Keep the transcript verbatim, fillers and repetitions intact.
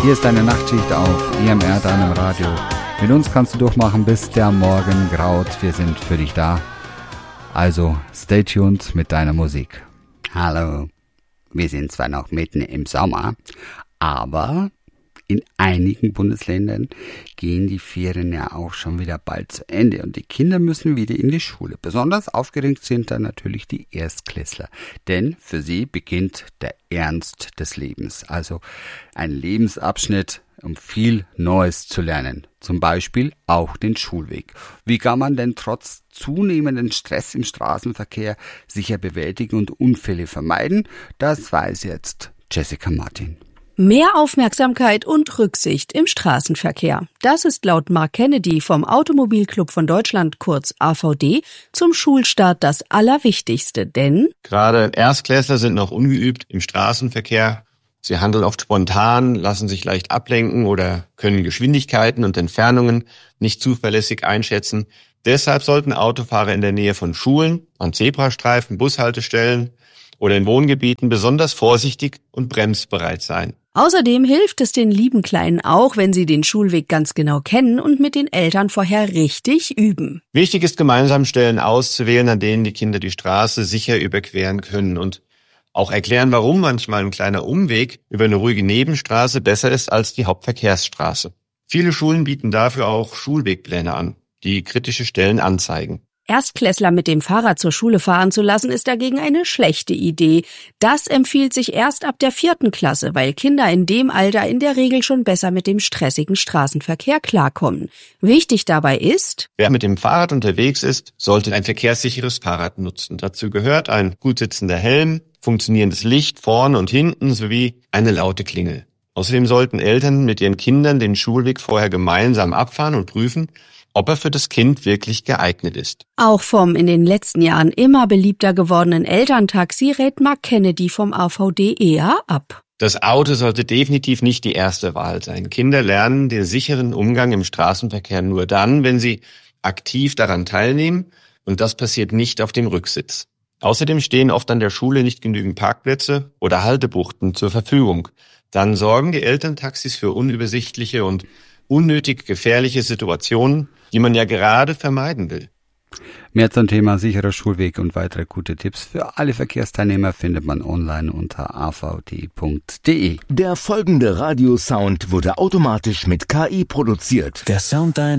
Hier ist deine Nachtschicht auf E M R, deinem Radio. Mit uns kannst du durchmachen, bis der Morgen graut. Wir sind für dich da. Also stay tuned mit deiner Musik. Hallo, wir sind zwar noch mitten im Sommer, aber in einigen Bundesländern gehen die Ferien ja auch schon wieder bald zu Ende und die Kinder müssen wieder in die Schule. Besonders aufgeregt sind dann natürlich die Erstklässler, denn für sie beginnt der Ernst des Lebens. Also ein Lebensabschnitt, um viel Neues zu lernen. Zum Beispiel auch den Schulweg. Wie kann man denn trotz zunehmenden Stress im Straßenverkehr sicher bewältigen und Unfälle vermeiden? Das weiß jetzt Jessica Martin. Mehr Aufmerksamkeit und Rücksicht im Straßenverkehr. Das ist laut Mark Kennedy vom Automobilclub von Deutschland, kurz A V D, zum Schulstart das Allerwichtigste, denn gerade Erstklässler sind noch ungeübt im Straßenverkehr. Sie handeln oft spontan, lassen sich leicht ablenken oder können Geschwindigkeiten und Entfernungen nicht zuverlässig einschätzen. Deshalb sollten Autofahrer in der Nähe von Schulen, an Zebrastreifen, Bushaltestellen oder in Wohngebieten besonders vorsichtig und bremsbereit sein. Außerdem hilft es den lieben Kleinen auch, wenn sie den Schulweg ganz genau kennen und mit den Eltern vorher richtig üben. Wichtig ist, gemeinsam Stellen auszuwählen, an denen die Kinder die Straße sicher überqueren können und auch erklären, warum manchmal ein kleiner Umweg über eine ruhige Nebenstraße besser ist als die Hauptverkehrsstraße. Viele Schulen bieten dafür auch Schulwegpläne an, die kritische Stellen anzeigen. Erstklässler mit dem Fahrrad zur Schule fahren zu lassen, ist dagegen eine schlechte Idee. Das empfiehlt sich erst ab der vierten Klasse, weil Kinder in dem Alter in der Regel schon besser mit dem stressigen Straßenverkehr klarkommen. Wichtig dabei ist: Wer mit dem Fahrrad unterwegs ist, sollte ein verkehrssicheres Fahrrad nutzen. Dazu gehört ein gut sitzender Helm, funktionierendes Licht vorne und hinten sowie eine laute Klingel. Außerdem sollten Eltern mit ihren Kindern den Schulweg vorher gemeinsam abfahren und prüfen, ob er für das Kind wirklich geeignet ist. Auch vom in den letzten Jahren immer beliebter gewordenen Elterntaxi rät Mark Kennedy vom A V D eher ab. Das Auto sollte definitiv nicht die erste Wahl sein. Kinder lernen den sicheren Umgang im Straßenverkehr nur dann, wenn sie aktiv daran teilnehmen, und das passiert nicht auf dem Rücksitz. Außerdem stehen oft an der Schule nicht genügend Parkplätze oder Haltebuchten zur Verfügung. Dann sorgen die Elterntaxis für unübersichtliche und unnötig gefährliche Situationen, die man ja gerade vermeiden will. Mehr zum Thema sicherer Schulweg und weitere gute Tipps für alle Verkehrsteilnehmer findet man online unter a v d punkt d e. Der folgende Radiosound wurde automatisch mit K I produziert. Der Sound deiner